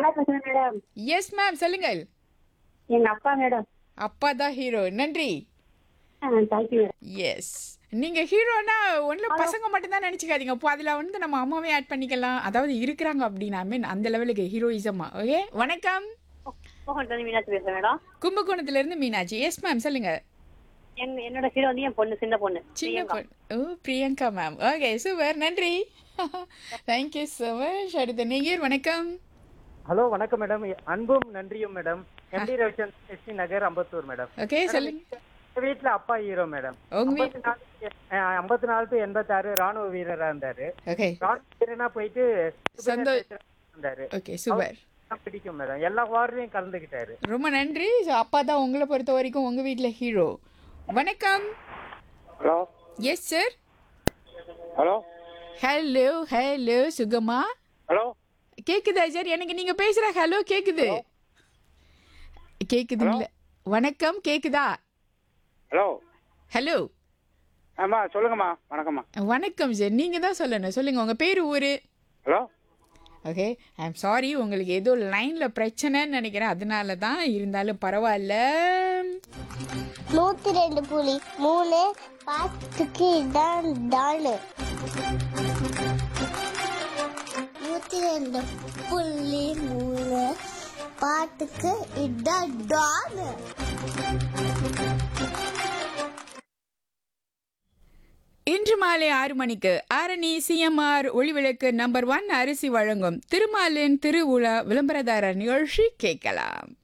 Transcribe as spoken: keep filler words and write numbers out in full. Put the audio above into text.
நல்லா பேசுறேன் madam. Yes ma'am, சொல்லுங்கள். எங்க அப்பா மேடம். அப்பா தான் ஹீரோ. நன்றி. Thank you madam. எஸ். நீங்க ஹீரோனா ஒன்ல ஹலோ. பசங்க மட்டும் தான் நினைச்சுக்காதீங்க. இப்போ அதுல வந்து நம்ம அம்மாவே ஆட் பண்ணிக்கலாம். அதாவது இருக்கிறாங்க அப்படின்னா ஐ மீன் அந்த லெவலுக்கு ஹீரோயிசமா. ஓகே. வணக்கம். கோகன்ல மீனாட்சி பேசுறேன் மேடம். கும்பகோணத்துல இருந்து மீனாட்சி. எஸ் மேம், சொல்லுங்க. என் என்னோட ஹீரோ வந்து என் பொண்ணு, சின்ன பொண்ணு சின்ன பிரியங்கா. பொண்ணு. ஓ, பிரியங்கா மேம். Okay, super. நன்றி. Thank you so much. அடுத்த நேயர் வணக்கம். ஹலோ வணக்கம் மேடம். அன்பும் நன்றியும் மேடம். எம்டி ரவிச்சந்த், எஸ்டி நகர், அம்பத்தூர் மேடம். ஓகே, சொல்லுங்க. எங்க வீட்டுல அப்பா ஹீரோ மேடம். உங்க ஐம்பத்தி வீட் நாலு ஐம்பத்தி நாலு டு எண்பத்தாறு ராணுவ வீரரா இருந்தாரு. ஓகே. ராணுவ வீரனா போயிட்டு சந்தோ இருந்தாரு. Okay, super. அவருக்கு பிடிக்கும் மேடம். எல்லா வார்லையும் கலந்துக்கிட்டாரு. ரொம்ப நன்றி. ஸோ அப்பா தான் உங்களை பொறுத்த வரைக்கும் உங்க வீட்ல ஹீரோ. வணக்கம். Hello yes sir. Hello hello hello சுகமா ஹலோ கேக்குதா சார்? எனக்கு நீங்க பேசுற ஹலோ கேக்குது. கேக்குதுங்களா? வணக்கம், கேக்குதா? ஹலோ ஹலோ ஆமா சொல்லுங்கம்மா. வணக்கம்மா. வணக்கம் சார். நீங்க தான் சொல்லணும். சொல்லுங்க உங்க பேரு, ஊரு. Hello okay, I am sorry, உங்களுக்கு ஏதோ லைன்ல பிரச்சனைன்னு நினைக்கிறேன். அதனால தான். இருந்தாலும் பரவாயில்ல. நூத்தி ரெண்டு புள்ளி மூணு பாட்டுக்கு இதான் டாலு. நூத்தி ரெண்டு புள்ளி மூணு பாட்டுக்கு இதான் டாலு. இன்று மாலை ஆறு மணிக்கு ஆரணி சிஎம்ஆர் ஒளிவிளக்கு நம்பர் ஒன் அரிசி வழங்கும் திருமாலின் திருவுலா விளம்பரதார நிகழ்ச்சி கேட்கலாம்.